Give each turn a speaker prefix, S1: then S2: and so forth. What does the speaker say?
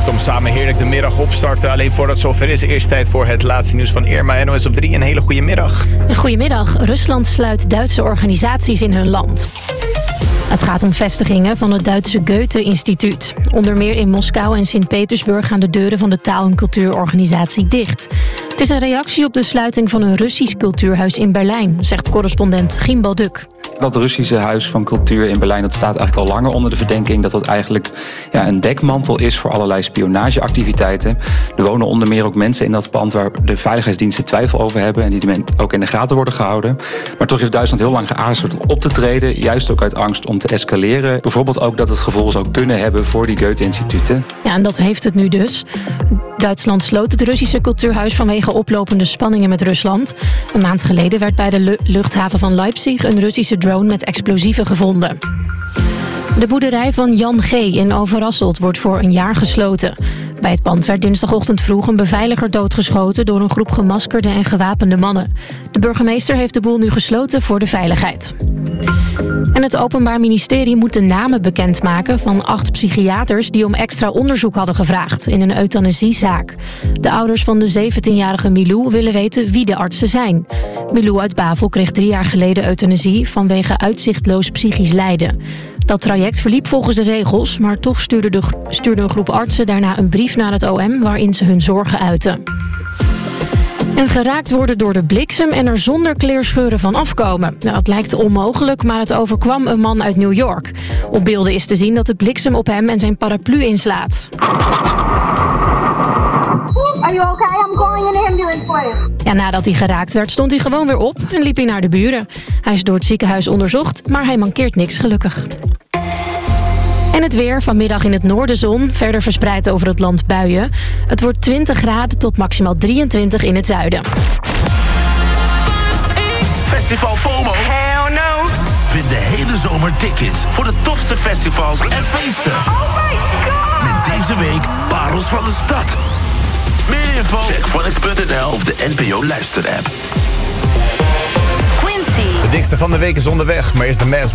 S1: Kortom, samen heerlijk de middag opstarten. Alleen voordat het zover is, eerst tijd voor het laatste nieuws van Irma. NOS op 3, een hele goede middag.
S2: Goedemiddag. Rusland sluit Duitse organisaties in hun land. Het gaat om vestigingen van het Duitse Goethe-instituut. Onder meer in Moskou en Sint-Petersburg gaan de deuren van de taal- en cultuurorganisatie dicht. Het is een reactie op de sluiting van een Russisch cultuurhuis in Berlijn, zegt correspondent Gimbal Duk.
S3: Dat Russische Huis van Cultuur in Berlijn, dat staat eigenlijk al langer onder de verdenking dat dat eigenlijk een dekmantel is voor allerlei spionageactiviteiten. Er wonen onder meer ook mensen in dat pand waar de veiligheidsdiensten twijfel over hebben en die ook in de gaten worden gehouden. Maar toch heeft Duitsland heel lang geaarzeld op te treden, juist ook uit angst om te escaleren. Bijvoorbeeld ook dat het gevolgen zou kunnen hebben voor die Goethe-instituten.
S2: Ja, en dat heeft het nu dus. Duitsland sloot het Russische cultuurhuis vanwege oplopende spanningen met Rusland. Een maand geleden werd bij de luchthaven van Leipzig een Russische drone met explosieven gevonden. De boerderij van Jan G. in Overasselt wordt voor een jaar gesloten. Bij het pand werd dinsdagochtend vroeg een beveiliger doodgeschoten door een groep gemaskerde en gewapende mannen. De burgemeester heeft de boel nu gesloten voor de veiligheid. En het Openbaar Ministerie moet de namen bekendmaken van 8 psychiaters die om extra onderzoek hadden gevraagd in een euthanasiezaak. De ouders van de 17-jarige Milou willen weten wie de artsen zijn. Milou uit Bavel kreeg 3 jaar geleden euthanasie vanwege uitzichtloos psychisch lijden. Dat traject verliep volgens de regels, maar toch stuurde een groep artsen daarna een brief naar het OM waarin ze hun zorgen uiten. En geraakt worden door de bliksem en er zonder kleerscheuren van afkomen. Nou, het lijkt onmogelijk, maar het overkwam een man uit New York. Op beelden is te zien dat de bliksem op hem en zijn paraplu inslaat.
S4: Are you okay? I'm calling an ambulance for you.
S2: Ja, nadat hij geraakt werd, stond hij gewoon weer op en liep hij naar de buren. Hij is door het ziekenhuis onderzocht, maar hij mankeert niks, gelukkig. En het weer, vanmiddag in het noorden zon, verder verspreid over het land buien. Het wordt 20 graden tot maximaal 23 in het zuiden.
S5: Festival FOMO?
S4: Hell no.
S5: Vind de hele zomer tickets voor de tofste festivals en feesten.
S4: Oh my god.
S5: Met deze week Parels van de Stad. Meer info? Check phonics.nl of de NPO Luister-app.
S1: De dikste van de week is onderweg, maar eerst de Mass